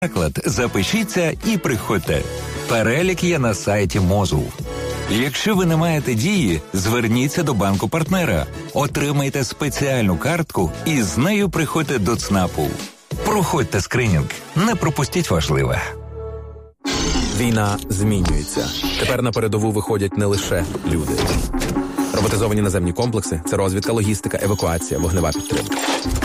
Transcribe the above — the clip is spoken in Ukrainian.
Наклад, запишіться і приходьте. Перелік є на сайті МОЗу. Якщо ви не маєте дії, зверніться до банку-партнера. Отримайте спеціальну картку і з нею приходьте до ЦНАПу. Проходьте скринінг. Не пропустіть важливе. Війна змінюється. Тепер на передову виходять не лише люди. Роботизовані наземні комплекси – це розвідка, логістика, евакуація, вогнева підтримка.